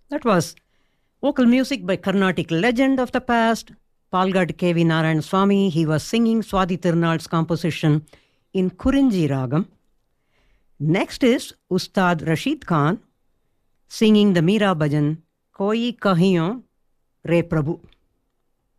That was vocal music by Carnatic legend of the past, Palgad K.V. Narayan Swami. He was singing Swati Tirunal's composition in Kurinji Ragam. Next is Ustad Rashid Khan singing the Meera Bhajan, Koi Kahiyon Re Prabhu.